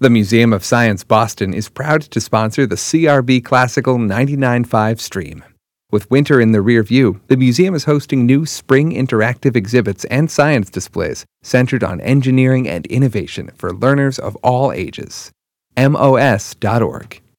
The Museum of Science Boston is proud to sponsor the CRB Classical 99.5 stream. With winter in the rear view, the museum is hosting new spring interactive exhibits and science displays centered on engineering and innovation for learners of all ages. MOS.org.